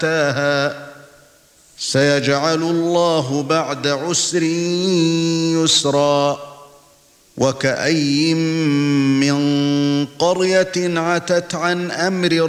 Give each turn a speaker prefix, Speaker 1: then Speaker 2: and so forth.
Speaker 1: أتاها سيجعل الله بعد عسر يسرا وكأي من قرية عتت عن أمر